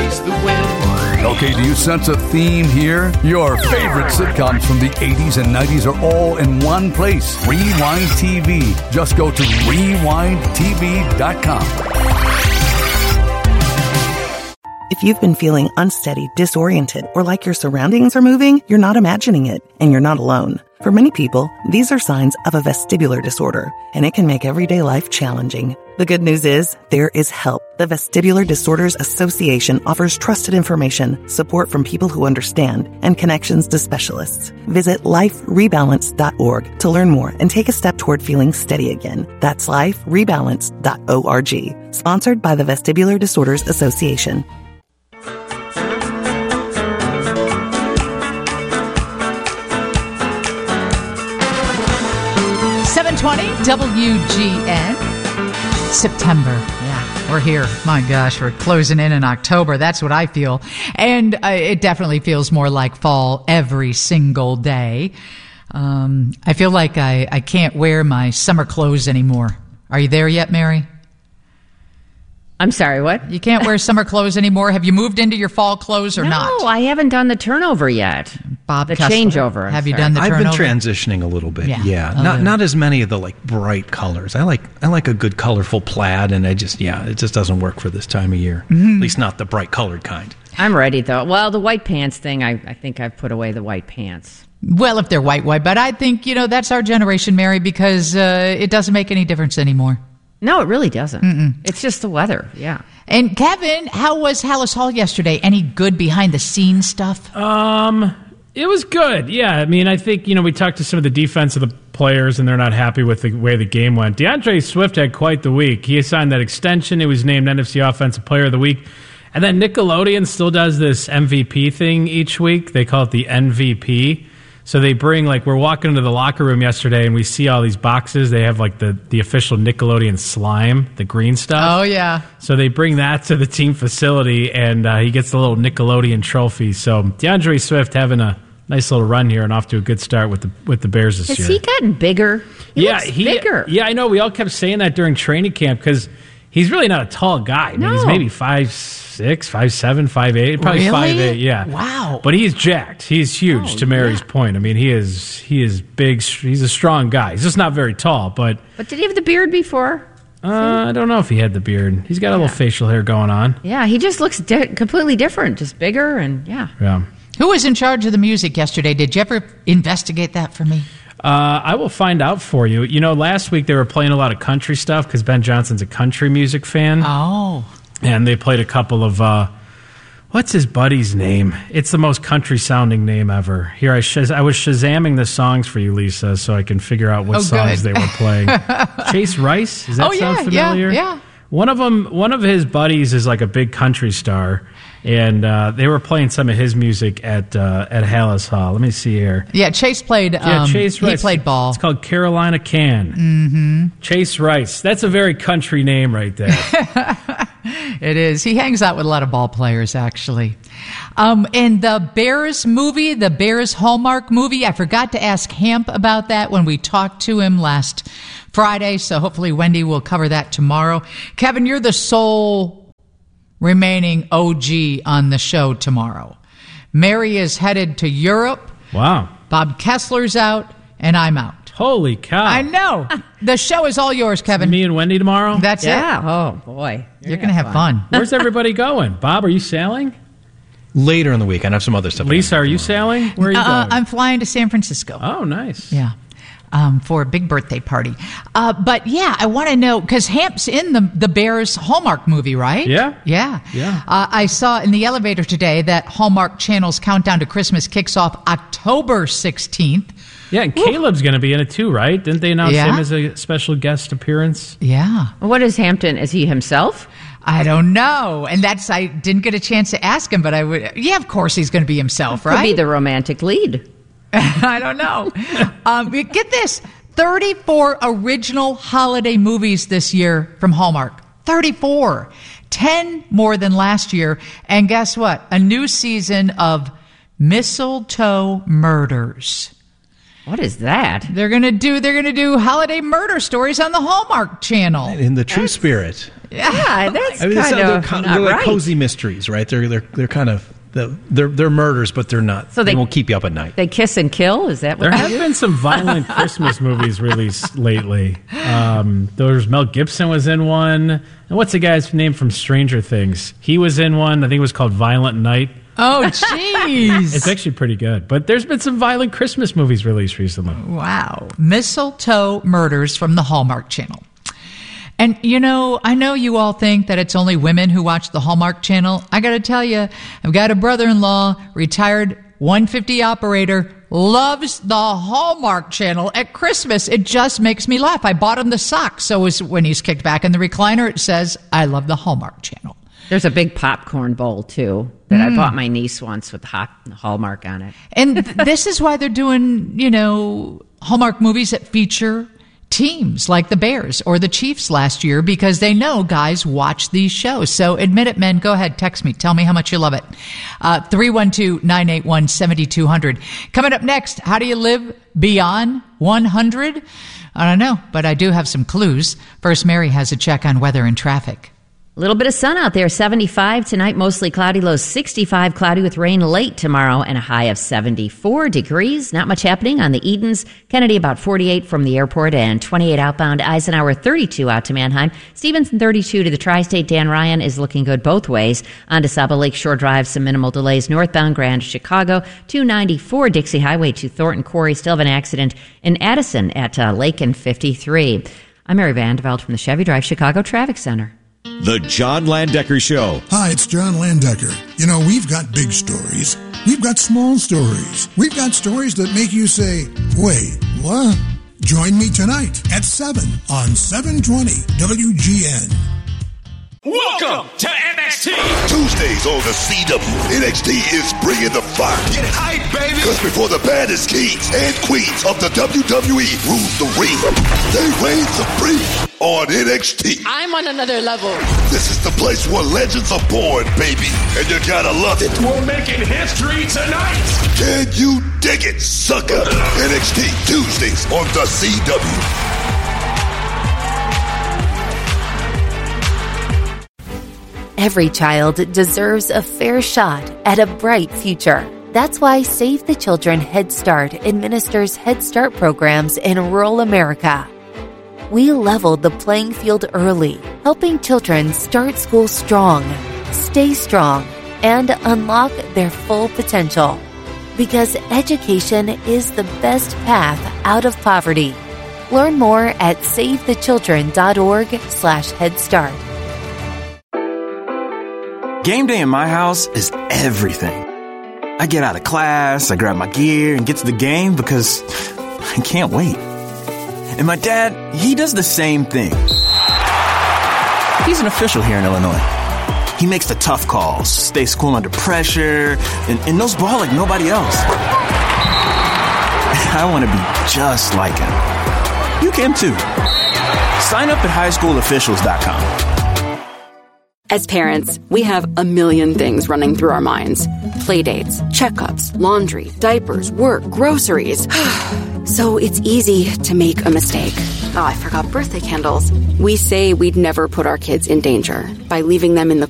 chase the wind. Okay, do you sense a theme here? Your favorite sitcoms from the 80s and 90s are all in one place. Rewind TV. Just go to rewindtv.com. If you've been feeling unsteady, disoriented, or like your surroundings are moving, you're not imagining it, and you're not alone. For many people, these are signs of a vestibular disorder, and it can make everyday life challenging. The good news is, there is help. The Vestibular Disorders Association offers trusted information, support from people who understand, and connections to specialists. Visit liferebalance.org to learn more and take a step toward feeling steady again. That's liferebalance.org. Sponsored by the Vestibular Disorders Association. 720 WGN. September. Yeah, we're here. My gosh, we're closing in October. That's what I feel. And it definitely feels more like fall every single day. I feel like I can't wear my summer clothes anymore. Are you there yet, Mary? I'm sorry, what? You can't wear summer clothes anymore? Have you moved into your fall clothes or not? No, I haven't done the turnover yet. Bob the Kessler, changeover. Have you done the turnover? I've been transitioning a little bit. Yeah. Okay. Not as many of the like bright colors. I like a good colorful plaid, and it just doesn't work for this time of year. Mm-hmm. At least not the bright colored kind. I'm ready though. Well, the white pants thing, I think I've put away the white pants. Well, if they're white, but I think, that's our generation, Mary, because it doesn't make any difference anymore. No, it really doesn't. Mm-mm. It's just the weather, yeah. And Kevin, how was Hallis Hall yesterday? Any good behind-the-scenes stuff? It was good, yeah. I mean, I think, we talked to some of the defensive players, and they're not happy with the way the game went. DeAndre Swift had quite the week. He signed that extension. He was named NFC Offensive Player of the Week. And then Nickelodeon still does this MVP thing each week. They call it the MVP. So they bring, we're walking into the locker room yesterday, and we see all these boxes. They have, the official Nickelodeon slime, the green stuff. Oh, yeah. So they bring that to the team facility, and he gets the little Nickelodeon trophy. So DeAndre Swift having a nice little run here and off to a good start with the Bears this year. Has he gotten bigger? He looks bigger. Yeah, I know. We all kept saying that during training camp because he's really not a tall guy. I mean, he's maybe 5'6", 5'7", 5'8", probably really? 5'8", yeah. Wow. But he's jacked. He's huge, to Mary's point. I mean, he is big. He's a strong guy. He's just not very tall, but did he have the beard before? I don't know if he had the beard. He's got a little facial hair going on. Yeah, he just looks completely different, just bigger and, Yeah. Who was in charge of the music yesterday? Did you ever investigate that for me? I will find out for you. Last week they were playing a lot of country stuff because Ben Johnson's a country music fan. Oh. And they played a couple of, what's his buddy's name? It's the most country-sounding name ever. Here, I was Shazamming the songs for you, Lisa, so I can figure out what songs they were playing. Chase Rice? Does that sound familiar? Yeah. One of his buddies is like a big country star, and they were playing some of his music at Hallis Hall. Let me see here. Yeah, Chase played. Chase Rice. He played ball. It's called Carolina Can. Mm-hmm. Chase Rice. That's a very country name right there. It is. He hangs out with a lot of ball players, actually. And the Bears movie, the Bears Hallmark movie, I forgot to ask Hamp about that when we talked to him last Friday, so hopefully Wendy will cover that tomorrow. Kevin, you're the sole remaining OG on the show tomorrow. Mary is headed to Europe. Wow. Bob Kessler's out, and I'm out. Holy cow. I know. The show is all yours, Kevin. Me and Wendy tomorrow? That's it. Oh, boy. You're going to have fun. Where's everybody going? Bob, are you sailing? Later in the week. I have some other stuff. Lisa, are you sailing? Where are you going? I'm flying to San Francisco. Oh, nice. Yeah. For a big birthday party. But yeah, I want to know, because Hamp's in the Bears Hallmark movie, right? Yeah. Yeah. Yeah. I saw in the elevator today that Hallmark Channel's Countdown to Christmas kicks off October 16th. Yeah, and Caleb's going to be in it too, right? Didn't they announce him as a special guest appearance? Yeah. What is Hampton? Is he himself? I don't know. And I didn't get a chance to ask him, but I would. Yeah, of course he's going to be himself, right? Could be the romantic lead. I don't know. Get this. 34 original holiday movies this year from Hallmark. 34. 10 more than last year. And guess what? A new season of Mistletoe Murders. What is that? They're gonna do holiday murder stories on the Hallmark Channel. In the true spirit. Yeah, that's they're not like right. cozy mysteries, right? They're kind of they're murders, but they're not. So they won't keep you up at night. They kiss and kill. Is that what There they have do? been some violent Christmas movies released lately. There's Mel Gibson was in one. And what's the guy's name from Stranger Things? He was in one. I think it was called Violent Night. Oh, jeez. It's actually pretty good. But there's been some violent Christmas movies released recently. Wow. Mistletoe Murders from the Hallmark Channel. And, I know you all think that it's only women who watch the Hallmark Channel. I got to tell you, I've got a brother-in-law, retired 150 operator, loves the Hallmark Channel at Christmas. It just makes me laugh. I bought him the socks, so when he's kicked back in the recliner, it says, I love the Hallmark Channel. There's a big popcorn bowl, too, that I bought my niece once with Hallmark on it. And this is why they're doing, Hallmark movies that feature teams like the Bears or the Chiefs last year, because they know guys watch these shows. So admit it, men. Go ahead. Text me. Tell me how much you love it. 312-981-7200. Coming up next, how do you live beyond 100? I don't know, but I do have some clues. First, Mary has a check on weather and traffic. A little bit of sun out there, 75 tonight, mostly cloudy, low 65, cloudy with rain late tomorrow, and a high of 74 degrees. Not much happening on the Edens. Kennedy about 48 from the airport and 28 outbound. Eisenhower 32 out to Manheim. Stevenson 32 to the Tri-State. Dan Ryan is looking good both ways. On to Saba Lakeshore Drive, some minimal delays. Northbound Grand Chicago, 294 Dixie Highway to Thornton Quarry. Still have an accident in Addison at Lake and 53. I'm Mary Vandeveld from the Chevy Drive Chicago Traffic Center. The John Landecker Show. Hi, it's John Landecker. We've got big stories. We've got small stories. We've got stories that make you say, wait, what? Join me tonight at 7 on 720 WGN. Welcome to NXT. Tuesdays on the CW, NXT is bringing the fire. Get hype, baby. Because before the baddest kings and queens of the WWE rule the ring, they reign supreme on NXT. I'm on another level. This is the place where legends are born, baby. And you gotta love it. We're making history tonight. Can you dig it, sucker? NXT Tuesdays on the CW. Every child deserves a fair shot at a bright future. That's why Save the Children Head Start administers Head Start programs in rural America. We leveled the playing field early, helping children start school strong, stay strong, and unlock their full potential. Because education is the best path out of poverty. Learn more at savethechildren.org/headstart. Game day in my house is everything. I get out of class, I grab my gear, and get to the game because I can't wait. And my dad, he does the same thing. He's an official here in Illinois. He makes the tough calls, stays cool under pressure, and knows ball like nobody else. I want to be just like him. You can too. Sign up at highschoolofficials.com. As parents, we have a million things running through our minds. Playdates, checkups, laundry, diapers, work, groceries. So it's easy to make a mistake. Oh, I forgot birthday candles. We say we'd never put our kids in danger by leaving them in the